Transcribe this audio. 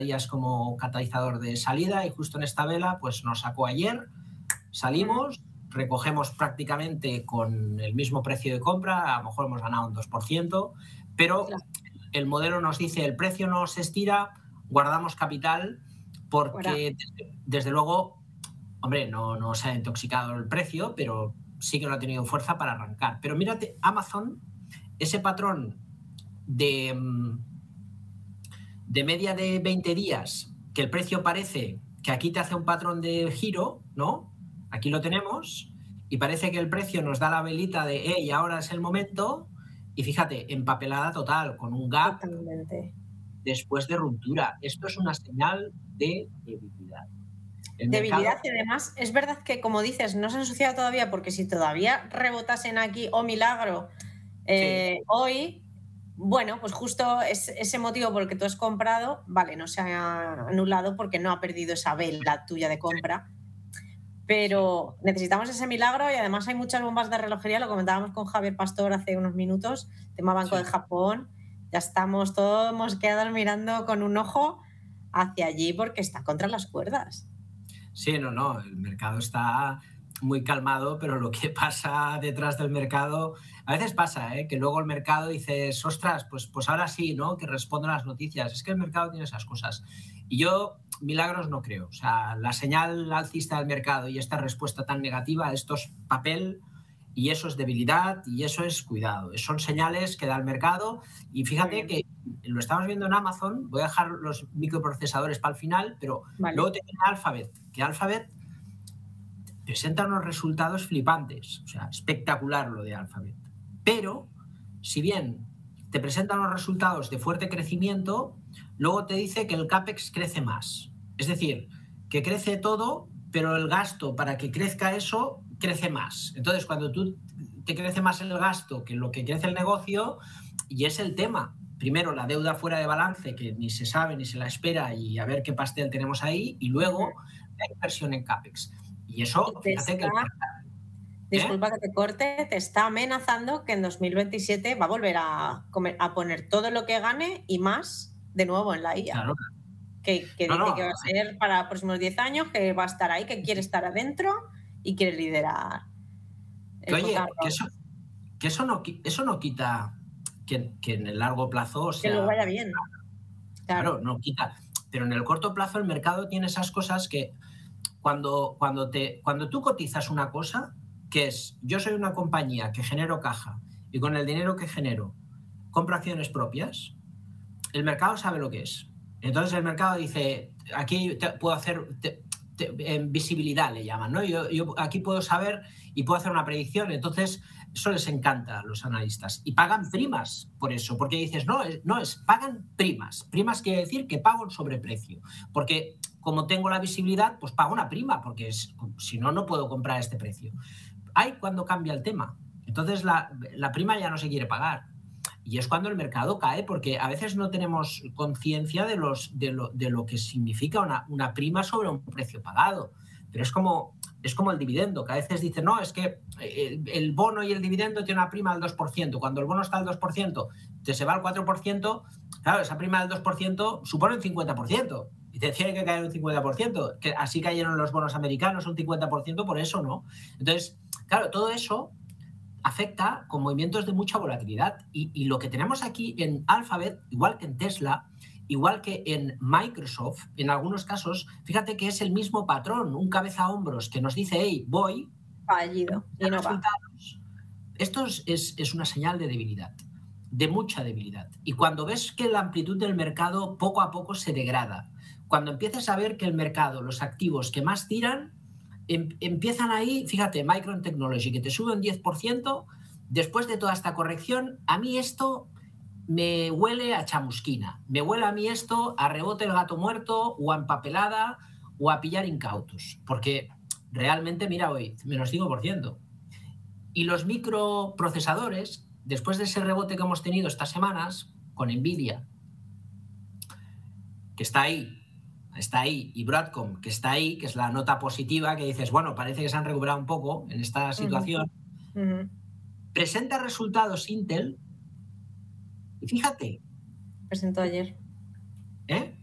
es como catalizador de salida y justo en esta vela pues nos sacó ayer, salimos, recogemos prácticamente con el mismo precio de compra, a lo mejor hemos ganado un 2%, pero Claro. el modelo nos dice el precio no se estira, guardamos capital porque desde luego, hombre, no se ha intoxicado el precio, pero sí que no ha tenido fuerza para arrancar. Pero mírate, Amazon, ese patrón de media de 20 días, que el precio parece que aquí te hace un patrón de giro, ¿no? Aquí lo tenemos, y parece que el precio nos da la velita de, hey, ahora es el momento, y fíjate, empapelada total, con un gap Totalmente. después de ruptura. Esto es una señal de debilidad. El Debilidad, mercado... y además es verdad que, como dices, no se ha ensuciado todavía, porque si todavía rebotasen aquí, oh milagro, Sí. hoy, bueno, pues justo ese motivo por el que tú has comprado, vale, no se ha anulado porque no ha perdido esa vela tuya de compra, pero necesitamos ese milagro, y además hay muchas bombas de relojería, lo comentábamos con Javier Pastor hace unos minutos, tema Banco de Japón, ya estamos todos mosqueados mirando con un ojo hacia allí porque está contra las cuerdas. Sí, no, el mercado está muy calmado, pero lo que pasa detrás del mercado, a veces pasa, que luego el mercado dices, ostras, pues ahora sí, ¿no? Que responden a las noticias. Es que el mercado tiene esas cosas. Y yo milagros no creo. O sea, la señal alcista del mercado y esta respuesta tan negativa, esto es papel y eso es debilidad y eso es cuidado. Son señales que da el mercado y fíjate que lo estamos viendo en Amazon, voy a dejar los microprocesadores para el final, pero luego te viene Alphabet, que Alphabet presenta unos resultados flipantes, o sea, espectacular lo de Alphabet. Pero, si bien te presenta unos resultados de fuerte crecimiento, luego te dice que el CAPEX crece más. Es decir, que crece todo, pero el gasto para que crezca eso crece más. Entonces, cuando tú te crece más el gasto que lo que crece el negocio, y es el tema. Primero, la deuda fuera de balance, que ni se sabe ni se la espera, y a ver qué pastel tenemos ahí, y luego la inversión en CAPEX. Y eso, fíjate que... Disculpa que te corte, te está amenazando que en 2027 va a volver a poner todo lo que gane y más de nuevo en la IA. Claro. Que dice que va a ser para los próximos 10 años, que va a estar ahí, que quiere estar adentro y quiere liderar. Oye, que eso no quita que en el largo plazo, o sea... Que le vaya bien. Claro, no quita. Pero en el corto plazo el mercado tiene esas cosas que cuando tú cotizas una cosa, que es, yo soy una compañía que genero caja y con el dinero que genero compro acciones propias, el mercado sabe lo que es. Entonces el mercado dice, aquí puedo hacer... visibilidad le llaman, ¿no? Yo aquí puedo saber y puedo hacer una predicción, entonces eso les encanta a los analistas y pagan primas por eso, porque dices, pagan primas quiere decir que pago un sobreprecio, porque como tengo la visibilidad, pues pago una prima, porque si no, no puedo comprar a este precio. Ahí cuando cambia el tema, entonces la prima ya no se quiere pagar. Y es cuando el mercado cae, porque a veces no tenemos conciencia de lo que significa una prima sobre un precio pagado. Pero es como el dividendo, que a veces dicen, no, es que el bono y el dividendo tienen una prima del 2%. Cuando el bono está al 2%, se va al 4%, claro, esa prima del 2% supone un 50%. Y te tiene que caer un 50%. Que así cayeron los bonos americanos, un 50%, por eso, ¿no? Entonces, claro, todo eso afecta con movimientos de mucha volatilidad. Y lo que tenemos aquí en Alphabet, igual que en Tesla, igual que en Microsoft, en algunos casos, fíjate que es el mismo patrón, un cabeza a hombros que nos dice, hey, voy, fallido, y no va. Esto es una señal de debilidad, de mucha debilidad. Y cuando ves que la amplitud del mercado poco a poco se degrada, cuando empiezas a ver que el mercado, los activos que más tiran, empiezan ahí, fíjate, Micron Technology, que te sube un 10%, después de toda esta corrección, a mí esto me huele a chamusquina, me huele a mí esto a rebote el gato muerto, o a empapelada, o a pillar incautos, porque realmente, mira hoy, menos 5%. Y los microprocesadores, después de ese rebote que hemos tenido estas semanas, con Nvidia, que está ahí, y Broadcom, que está ahí, que es la nota positiva, que dices, bueno, parece que se han recuperado un poco en esta situación. Presenta resultados Intel y fíjate. Presentó ayer.